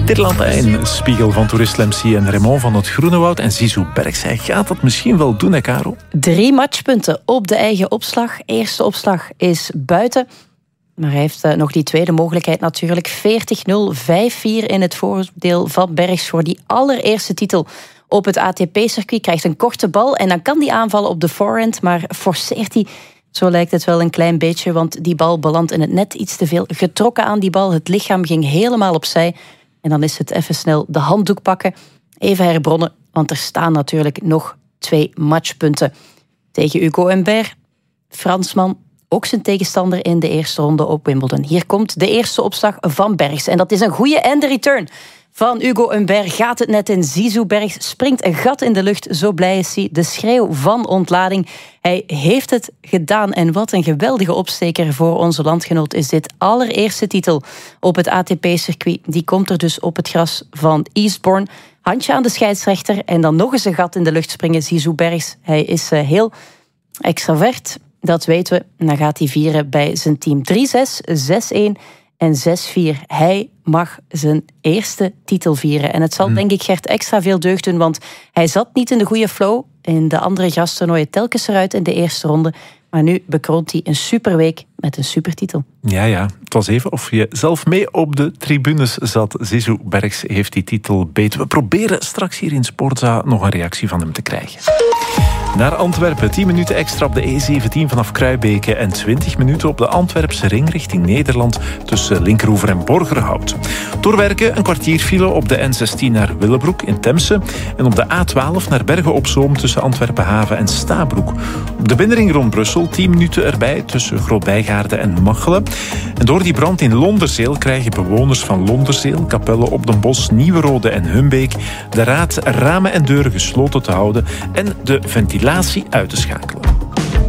Tirlantijn, Spiegel van Tourist Lemcy en Raymond van het Groenewoud. En Zizou Bergs, hij gaat dat misschien wel doen, hè, Karel? 3 matchpunten op de eigen opslag. Eerste opslag is buiten. Maar hij heeft nog die tweede mogelijkheid natuurlijk. 40-0, 5-4 in het voordeel van Bergs voor die allereerste titel op het ATP-circuit. Krijgt een korte bal en dan kan die aanvallen op de forehand. Maar forceert hij, zo lijkt het wel een klein beetje, want die bal belandt in het net iets te veel. Getrokken aan die bal, het lichaam ging helemaal opzij. En dan is het even snel de handdoek pakken. Even herbronnen, want er staan natuurlijk nog 2 matchpunten. Tegen Hugo Humbert, Fransman, ook zijn tegenstander in de eerste ronde op Wimbledon. Hier komt de eerste opslag van Bergs. En dat is een goede end return van Hugo Humbert. Gaat het net in. Zizou Bergs springt een gat in de lucht. Zo blij is hij. De schreeuw van ontlading. Hij heeft het gedaan. En wat een geweldige opsteker voor onze landgenoot is dit. Allereerste titel op het ATP-circuit. Die komt er dus op het gras van Eastbourne. Handje aan de scheidsrechter. En dan nog eens een gat in de lucht springen. Zizou Bergs. Hij is heel extravert. Dat weten we. En dan gaat hij vieren bij zijn team. 3-6, 6-1 en 6-4. Hij mag zijn eerste titel vieren. En het zal denk ik Gert extra veel deugd doen, want hij zat niet in de goede flow. In de andere grastoernooien telkens eruit in de eerste ronde. Maar nu bekroont hij een superweek met een supertitel. Ja, het was even of je zelf mee op de tribunes zat. Zizou Bergs heeft die titel beet. We proberen straks hier in Sportza nog een reactie van hem te krijgen. Naar Antwerpen, 10 minuten extra op de E17 vanaf Kruibeke en 20 minuten op de Antwerpse ring richting Nederland tussen Linkeroever en Borgerhout. Doorwerken een kwartier file op de N16 naar Willebroek in Temse en op de A12 naar Bergen op Zoom tussen Antwerpen-Haven en Stabroek. Op de binnenring rond Brussel 10 minuten erbij tussen Grootbijgaarden en Machelen. En door die brand in Londerzeel krijgen bewoners van Londerzeel, Capelle op den Bosch, Nieuwerode en Humbeek de raad ramen en deuren gesloten te houden en de ventilatie uit te schakelen.